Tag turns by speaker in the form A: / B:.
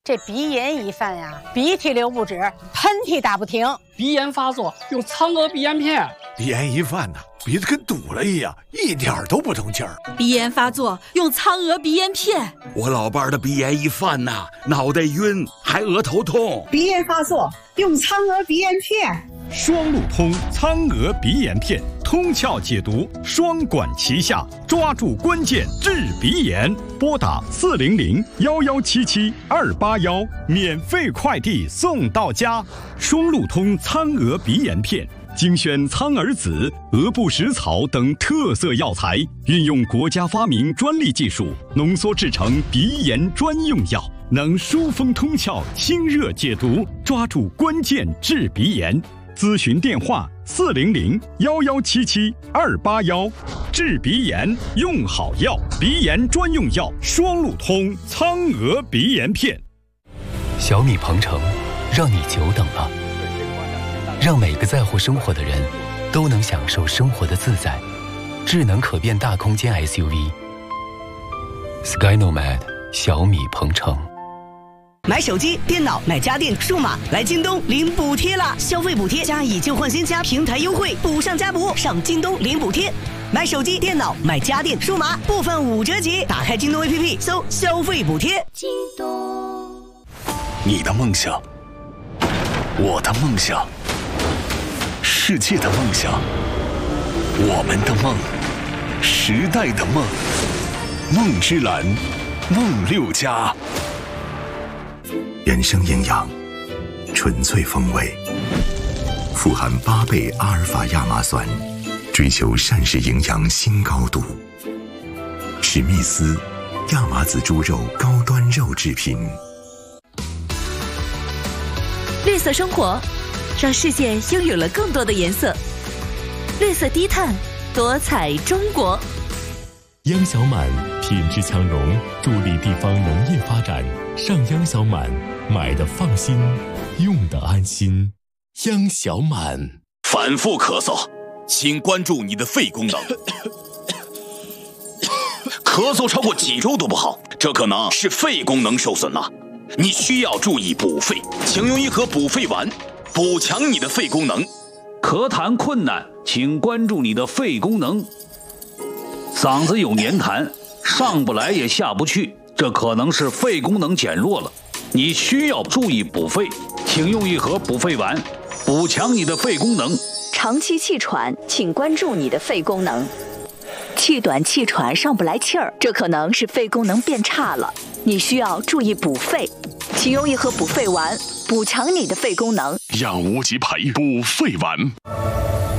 A: 这鼻炎一犯呀，鼻涕流不止，喷嚏打不停。
B: 鼻炎发作用苍娥鼻炎片。
C: 鼻炎一犯呢，鼻子跟堵了一样，一点都不通气儿。
D: 鼻炎发作用苍娥鼻炎片。
E: 我老伴儿的鼻炎一犯呐，脑袋晕，还额头痛。
F: 鼻炎发作用苍娥鼻炎片。
G: 双路通苍娥鼻炎片，通窍解毒，双管齐下，抓住关键治鼻炎。拨打400-1177-281，免费快递送到家。双路通苍娥鼻炎片，精选苍耳子、鹅不食草等特色药材，运用国家发明专利技术，浓缩制成鼻炎专用药，能疏风通窍、清热解毒，抓住关键治鼻炎。咨询电话400-1177-281，治鼻炎用好药，鼻炎专用药双路通苍娥鼻炎片。
H: 小米鹏程，让你久等了，让每个在乎生活的人都能享受生活的自在。智能可变大空间 SUV Sky Nomad 小米鹏程。
I: 买手机、电脑、买家电、数码，来京东领补贴啦！消费补贴加以旧换新加平台优惠，补上加补，上京东领补贴。买手机、电脑、买家电、数码，部分5折起。打开京东 APP 搜消费补贴。京东，
C: 你的梦想，我的梦想，世界的梦想，我们的梦，时代的梦，梦之蓝，梦6家。
J: 原生营养，纯粹风味，富含8倍阿尔法亚麻酸，追求膳食营养新高度。史密斯亚麻籽猪肉高端肉制品。
D: 绿色生活，让世界拥有了更多的颜色。绿色低碳，多彩中国。
K: 央小满品质强融，助力地方农业发展。上央小满，买的放心，用的安心。央小满。
E: 反复咳嗽，请关注你的肺功能。咳嗽超过几周都不好，这可能是肺功能受损了。你需要注意补肺，请用一盒补肺丸，补强你的肺功能。
L: 咳痰困难，请关注你的肺功能。嗓子有黏痰，上不来也下不去，这可能是肺功能减弱了，你需要注意补肺，请用一盒补肺丸，补强你的肺功能。
M: 长期气喘，请关注你的肺功能。气短气喘上不来气儿，这可能是肺功能变差了，你需要注意补肺，请用一盒补肺丸，补强你的肺功能。
N: 让无极牌补肺丸。